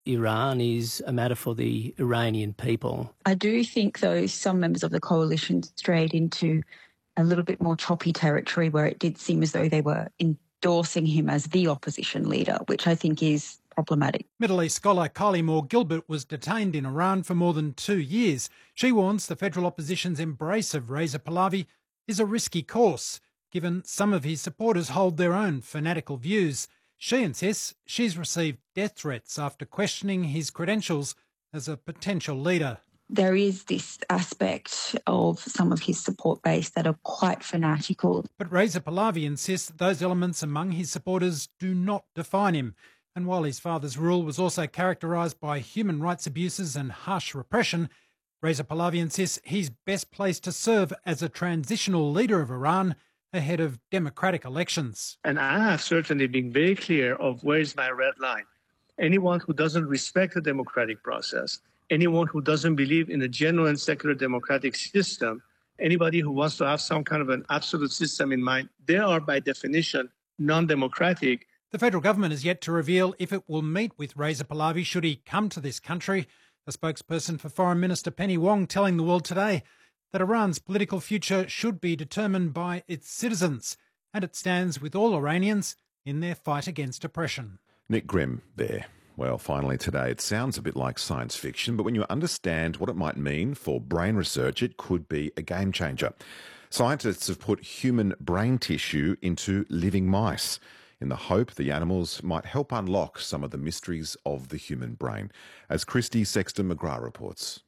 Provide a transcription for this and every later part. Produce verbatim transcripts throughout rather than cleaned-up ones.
Iran is a matter for the Iranian people. I do think, though, some members of the coalition strayed into a little bit more choppy territory where it did seem as though they were endorsing him as the opposition leader, which I think is problematic. Middle East scholar Kylie Moore-Gilbert was detained in Iran for more than two years. She warns the federal opposition's embrace of Reza Pahlavi is a risky course, given some of his supporters hold their own fanatical views. She insists she's received death threats after questioning his credentials as a potential leader. There is this aspect of some of his support base that are quite fanatical. But Reza Pahlavi insists that those elements among his supporters do not define him. And while his father's rule was also characterised by human rights abuses and harsh repression, Reza Pahlavi insists he's best placed to serve as a transitional leader of Iran ahead of democratic elections. And I have certainly been very clear of where is my red line. Anyone who doesn't respect the democratic process, anyone who doesn't believe in a genuine secular democratic system, anybody who wants to have some kind of an absolute system in mind, they are by definition non-democratic. The federal government is yet to reveal if it will meet with Reza Pahlavi should he come to this country. A spokesperson for Foreign Minister Penny Wong telling the World Today that Iran's political future should be determined by its citizens, and it stands with all Iranians in their fight against oppression. Nick Grimm there. Well, finally today, it sounds a bit like science fiction, but when you understand what it might mean for brain research, it could be a game changer. Scientists have put human brain tissue into living mice in the hope the animals might help unlock some of the mysteries of the human brain, as Christy Sexton-McGrath reports.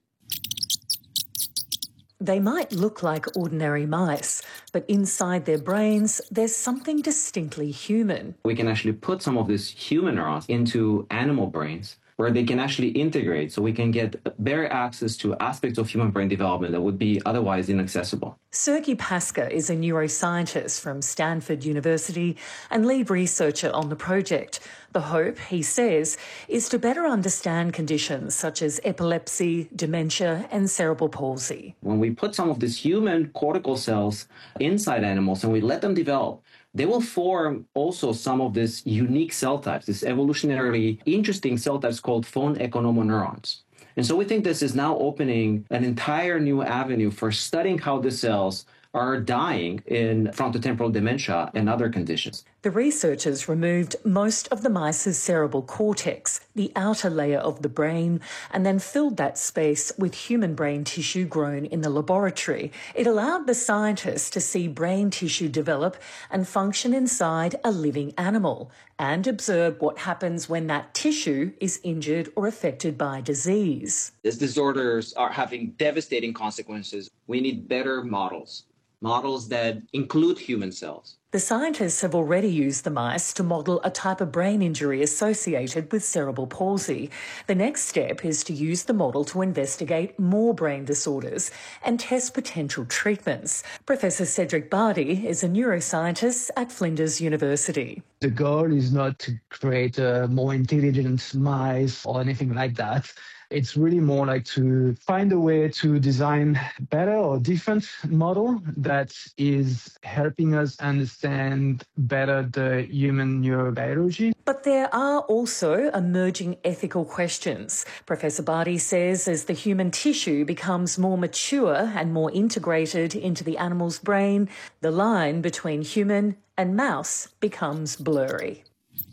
They might look like ordinary mice, but inside their brains, there's something distinctly human. We can actually put some of these human neurons into animal brains where they can actually integrate, so we can get better access to aspects of human brain development that would be otherwise inaccessible. Sergei Paska is a neuroscientist from Stanford University and lead researcher on the project. The hope, he says, is to better understand conditions such as epilepsy, dementia and cerebral palsy. When we put some of these human cortical cells inside animals and we let them develop, they will form also some of these unique cell types, these evolutionarily interesting cell types called von Economo neurons. And so we think this is now opening an entire new avenue for studying how the cells are dying in frontotemporal dementia and other conditions. The researchers removed most of the mice's cerebral cortex, the outer layer of the brain, and then filled that space with human brain tissue grown in the laboratory. It allowed the scientists to see brain tissue develop and function inside a living animal and observe what happens when that tissue is injured or affected by disease. These disorders are having devastating consequences. We need better models. Models that include human cells. The scientists have already used the mice to model a type of brain injury associated with cerebral palsy. The next step is to use the model to investigate more brain disorders and test potential treatments. Professor Cedric Bardi is a neuroscientist at Flinders University. The goal is not to create a more intelligent mice or anything like that. It's really more like to find a way to design better or different model that is helping us understand better the human neurobiology. But there are also emerging ethical questions. Professor Bardi says as the human tissue becomes more mature and more integrated into the animal's brain, the line between human and mouse becomes blurry.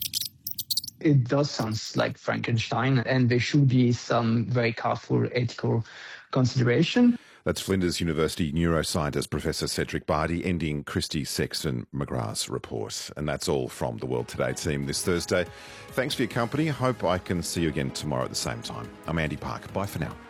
It does sound like Frankenstein, and there should be some very careful ethical consideration. That's Flinders University neuroscientist Professor Cedric Bardi ending Christy Sexton-McGrath's report. And that's all from the World Today team this Thursday. Thanks for your company. Hope I can see you again tomorrow at the same time. I'm Andy Park. Bye for now.